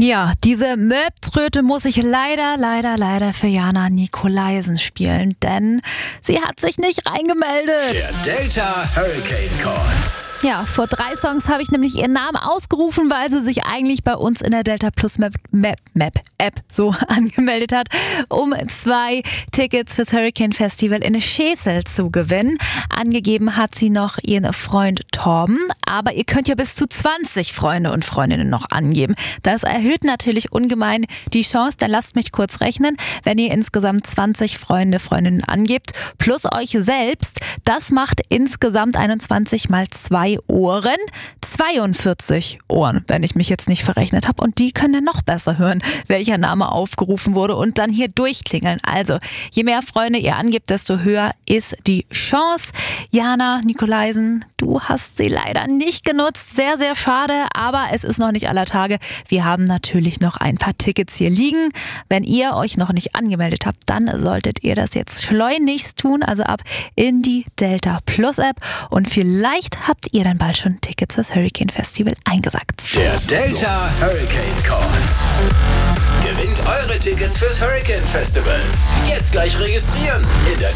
Ja, diese Möb-Tröte muss ich leider für Jana Nikolaisen spielen, denn sie hat sich nicht reingemeldet. Der Delta Hurricane Call. Ja, vor 3 Songs habe ich nämlich ihren Namen ausgerufen, weil sie sich eigentlich bei uns in der Delta Plus Map App so angemeldet hat, um 2 Tickets fürs Hurricane Festival in Schesel zu gewinnen. Angegeben hat sie noch ihren Freund Torben, aber ihr könnt ja bis zu 20 Freunde und Freundinnen noch angeben. Das erhöht natürlich ungemein die Chance, dann lasst mich kurz rechnen, wenn ihr insgesamt 20 Freundinnen angebt, plus euch selbst, das macht insgesamt 21 mal 2 Ohren, 42 Ohren, wenn ich mich jetzt nicht verrechnet habe. Und die können dann noch besser hören, welcher Name aufgerufen wurde und dann hier durchklingeln. Also, je mehr Freunde ihr angebt, desto höher ist die Chance. Jana Nikolaisen, du hast sie leider nicht genutzt. Sehr, sehr schade, aber es ist noch nicht aller Tage. Wir haben natürlich noch ein paar Tickets hier liegen. Wenn ihr euch noch nicht angemeldet habt, dann solltet ihr das jetzt schleunigst tun. Also ab in die Delta Plus App und vielleicht habt ihr dann bald schon Tickets fürs Hurricane Festival eingesackt. Der Delta Hurricane Call. Gewinnt eure Tickets fürs Hurricane Festival. Jetzt gleich registrieren in der